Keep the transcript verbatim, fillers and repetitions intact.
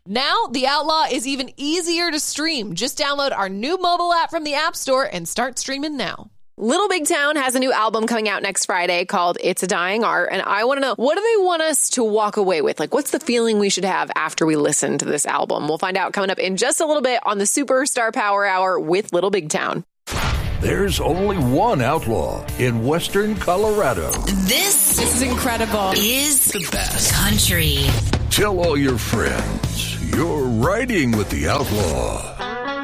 Now, The Outlaw is even easier to stream. Just download our new mobile app from the App Store and start streaming now. Little Big Town has a new album coming out next Friday called It's a Dying Art, and I want to know, what do they want us to walk away with? Like, what's the feeling we should have after we listen to this album? We'll find out coming up in just a little bit on the Superstar Power Hour with Little Big Town. There's only one outlaw in Western Colorado. This, this is incredible. Is the best country. Tell all your friends you're riding with the outlaw.